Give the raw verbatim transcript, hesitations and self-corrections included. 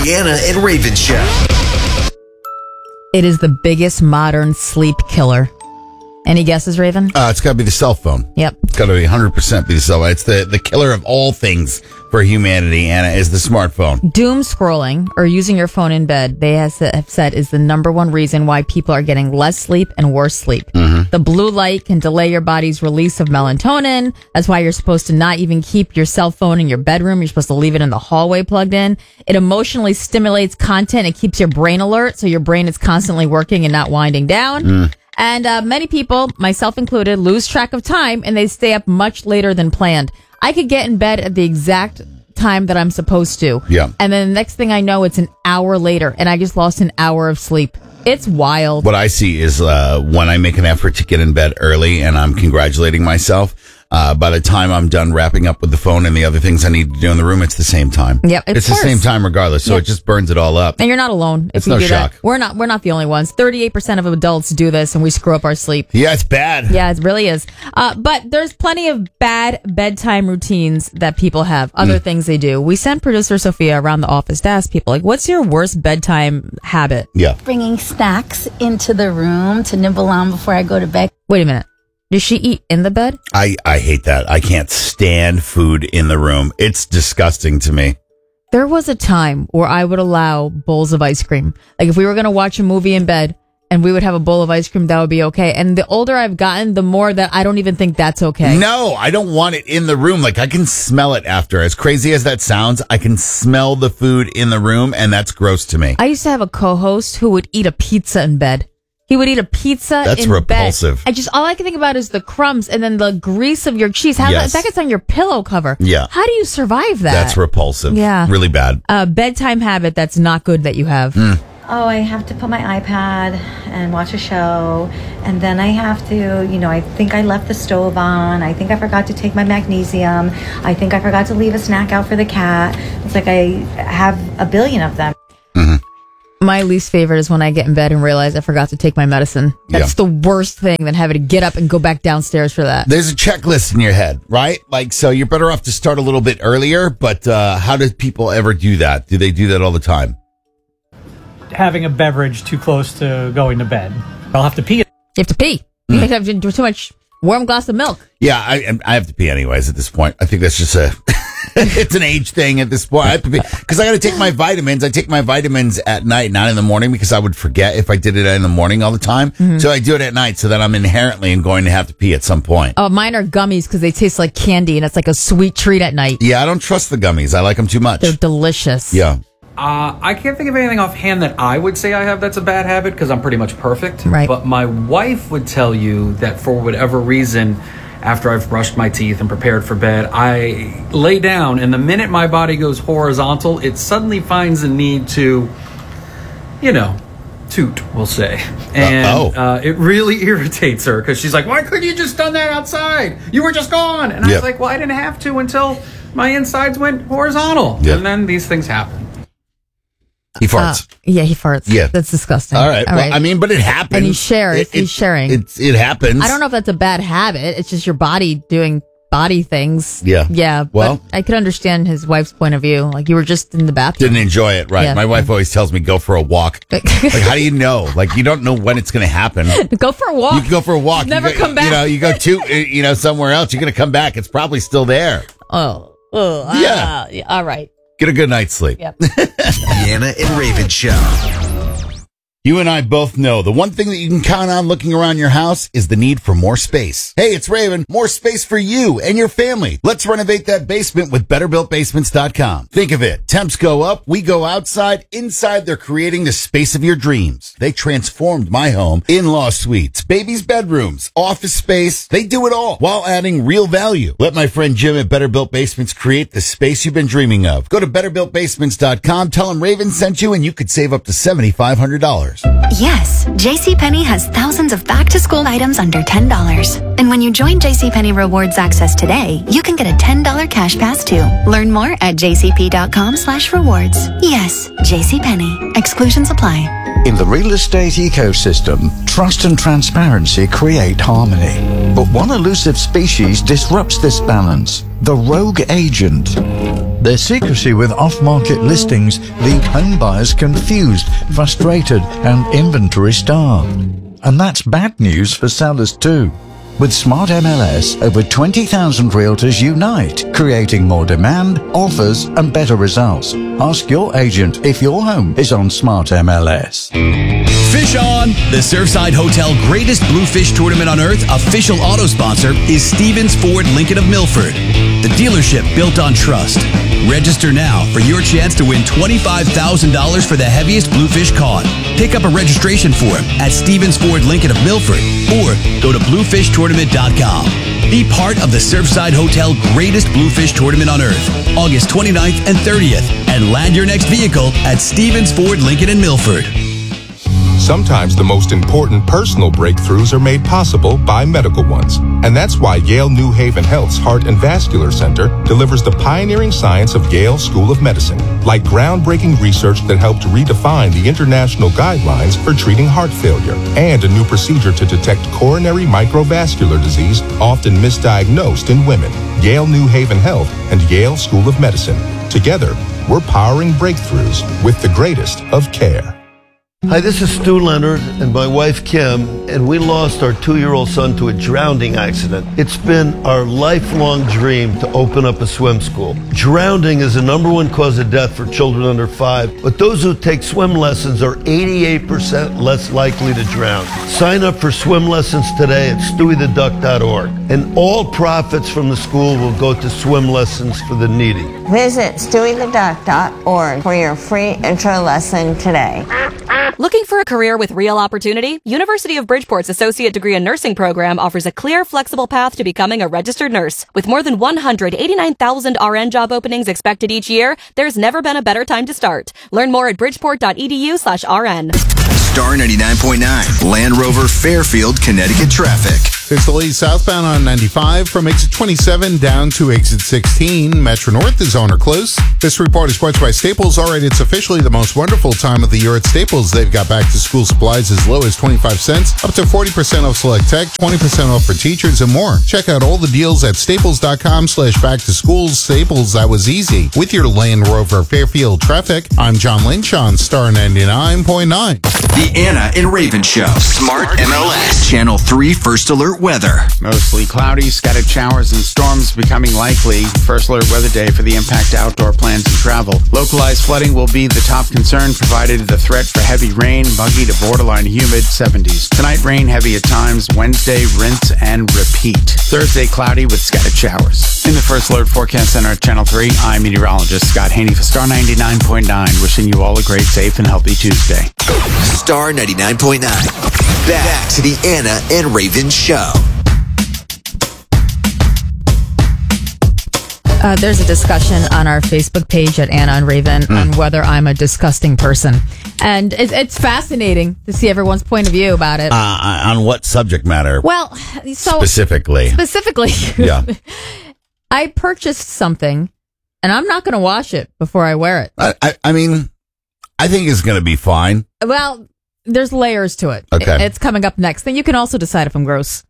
Deanna and Raven Show. It is the biggest modern sleep killer. Any guesses, Raven? Uh, it's got to be the cell phone. Yep. It's got to be one hundred percent be the cell phone. It's the, the killer of all things for humanity, Anna, is the smartphone. Doom scrolling or using your phone in bed, they have said, is the number one reason why people are getting less sleep and worse sleep. Mm-hmm. The blue light can delay your body's release of melatonin. That's why you're supposed to not even keep your cell phone in your bedroom. You're supposed to leave it in the hallway plugged in. It emotionally stimulates content. It keeps your brain alert, so your brain is constantly working and not winding down. Mm. And uh, many people, myself included, lose track of time and they stay up much later than planned. I could get in bed at the exact time that I'm supposed to. Yeah. And then the next thing I know, it's an hour later and I just lost an hour of sleep. It's wild. What I see is uh, when I make an effort to get in bed early and I'm congratulating myself, uh, by the time I'm done wrapping up with the phone and the other things I need to do in the room, it's the same time. Yep, it's the same time regardless, so yeah. it just burns it all up. And you're not alone. If It's you no do shock. That. We're not. We're not the only ones. thirty-eight percent of adults do this, and we screw up our sleep. Yeah, it's bad. Yeah, it really is. Uh, but there's plenty of bad bedtime routines that people have. Other mm. things they do. We sent producer Sophia around the office to ask people, like, what's your worst bedtime habit? Yeah, bringing snacks into the room to nibble on before I go to bed. Wait a minute. Does she eat in the bed? I, I hate that. I can't stand food in the room. It's disgusting to me. There was a time where I would allow bowls of ice cream. Like if we were going to watch a movie in bed and we would have a bowl of ice cream, that would be okay. And the older I've gotten, the more that I don't even think that's okay. No, I don't want it in the room. Like I can smell it after. As crazy as that sounds, I can smell the food in the room and that's gross to me. I used to have a co-host who would eat a pizza in bed. He would eat a pizza That's in repulsive. bed. I just, all I can think about is the crumbs and then the grease of your cheese. How Yes. that gets on your pillow cover. Yeah. How do you survive that? That's repulsive. Yeah. Really bad. A bedtime habit that's not good that you have. Mm. Oh, I have to put my iPad and watch a show. And then I have to, you know, I think I left the stove on. I think I forgot to take my magnesium. I think I forgot to leave a snack out for the cat. It's like I have a billion of them. Mm-hmm. My least favorite is when I get in bed and realize I forgot to take my medicine. That's Yeah. the worst thing than having to get up and go back downstairs for that. There's a checklist in your head, right? Like, so you're better off to start a little bit earlier, but uh, how do people ever do that? Do they do that all the time? Having a beverage too close to going to bed. I'll have to pee. You have to pee. You have to do too much warm glass of milk. Yeah, I, I have to pee anyways at this point. I think that's just a... it's an age thing at this point. I have to be, because I got to take my vitamins. I take my vitamins at night, not in the morning, because I would forget if I did it in the morning all the time. Mm-hmm. So I do it at night, so that I'm inherently going to have to pee at some point. Oh, mine are gummies because they taste like candy, and it's like a sweet treat at night. Yeah, I don't trust the gummies. I like them too much. They're delicious. Yeah. Uh, I can't think of anything offhand that I would say I have that's a bad habit because I'm pretty much perfect. Right. But my wife would tell you that for whatever reason, after I've brushed my teeth and prepared for bed, I lay down, and the minute my body goes horizontal, it suddenly finds the need to, you know, toot, we'll say. And uh, oh. uh, it really irritates her because she's like, why couldn't you just done that outside? You were just gone. And I Yep. was like, well, I didn't have to until my insides went horizontal. Yep. And then these things happen. He farts. Uh, yeah, he farts. Yeah. That's disgusting. All right. All well, right. I mean, but it happens. And he shares. It, He's it, sharing. It, it happens. I don't know if that's a bad habit. It's just your body doing body things. Yeah. Yeah. Well, but I could understand his wife's point of view. Like, you were just in the bathroom. Didn't enjoy it, right? Yeah. My wife always tells me go for a walk. Like, how do you know? Like, you don't know when it's going to happen. Go for a walk. You can go for a walk. Never you go, come back. You know, you go to, uh, you know, somewhere else. You're going to come back. It's probably still there. Oh. Oh. Yeah. Ah, yeah. All right. Get a good night's sleep. Yep. Deanna and Raven Show. You and I both know the one thing that you can count on looking around your house is the need for more space. Hey, it's Raven. More space for you and your family. Let's renovate that basement with better built basements dot com. Think of it. Temps go up. We go outside. Inside, they're creating the space of your dreams. They transformed my home. In-law suites, babies' bedrooms, office space. They do it all while adding real value. Let my friend Jim at Better Built Basements create the space you've been dreaming of. Go to better built basements dot com. Tell them Raven sent you and you could save up to seven thousand five hundred dollars. Yes, JCPenney has thousands of back-to-school items under ten dollars. And when you join JCPenney Rewards Access today, you can get a ten dollars cash pass too. Learn more at jcp.com slash rewards. Yes, JCPenney. Exclusions apply. In the real estate ecosystem, trust and transparency create harmony. But one elusive species disrupts this balance: the rogue agent. Their secrecy with off-market listings leave home buyers confused, frustrated, and inventory starved. And that's bad news for sellers too. With Smart M L S, over twenty thousand realtors unite, creating more demand, offers, and better results. Ask your agent if your home is on Smart M L S. Fish On! The Surfside Hotel Greatest Bluefish Tournament on Earth official auto sponsor is Stevens Ford Lincoln of Milford, the dealership built on trust. Register now for your chance to win twenty-five thousand dollars for the heaviest bluefish caught. Pick up a registration form at Stevens Ford Lincoln of Milford or go to bluefish tournament dot com. Be part of the Surfside Hotel Greatest Bluefish Tournament on Earth, August twenty-ninth and thirtieth, and land your next vehicle at Stevens Ford Lincoln in Milford. Sometimes the most important personal breakthroughs are made possible by medical ones. And that's why Yale New Haven Health's Heart and Vascular Center delivers the pioneering science of Yale School of Medicine, like groundbreaking research that helped redefine the international guidelines for treating heart failure, and a new procedure to detect coronary microvascular disease, often misdiagnosed in women. Yale New Haven Health and Yale School of Medicine. Together, we're powering breakthroughs with the greatest of care. Hi, this is Stu Leonard and my wife Kim, and we lost our two-year-old son to a drowning accident. It's been our lifelong dream to open up a swim school. Drowning is the number one cause of death for children under five, but those who take swim lessons are eighty-eight percent less likely to drown. Sign up for swim lessons today at stewie the duck dot org, and all profits from the school will go to swim lessons for the needy. Visit stewie the duck dot org for your free intro lesson today. Looking for a career with real opportunity? University of Bridgeport's Associate Degree in Nursing program offers a clear, flexible path to becoming a registered nurse. With more than one hundred eighty-nine thousand R N job openings expected each year, there's never been a better time to start. Learn more at bridgeport dot e d u slash R N. Star ninety-nine point nine, Land Rover Fairfield, Connecticut traffic. It's delayed southbound on ninety-five from exit twenty-seven down to exit sixteen. Metro North is on or close. This report is brought to you by Staples. All right, it's officially the most wonderful time of the year at Staples. They've got back to school supplies as low as twenty-five cents, up to forty percent off select tech, twenty percent off for teachers, and more. Check out all the deals at staples dot com slash back to school. Staples, that was easy. With your Land Rover Fairfield traffic, I'm John Lynch on Star ninety-nine point nine. The Anna and Raven Show. Smart M L S. Channel three First Alert Weather. Mostly cloudy, scattered showers and storms becoming likely. First Alert Weather Day for the impact outdoor plans and travel. Localized flooding will be the top concern, provided the threat for heavy rain, muggy to borderline humid seventies. Tonight, rain heavy at times. Wednesday, rinse and repeat. Thursday, cloudy with scattered showers. In the First Alert Forecast Center at Channel three, I'm meteorologist Scott Haney for Star ninety-nine point nine, wishing you all a great, safe, and healthy Tuesday. Star ninety-nine point nine. Back to the Anna and Raven Show. Uh, there's a discussion on our Facebook page at Anna and Raven mm. on whether I'm a disgusting person. And it's, it's fascinating to see everyone's point of view about it. Uh, on what subject matter? Well, so... Specifically. Specifically. Yeah. I purchased something, and I'm not going to wash it before I wear it. I, I, I mean, I think it's going to be fine. Well, there's layers to it. Okay. It's coming up next. Then you can also decide if I'm gross.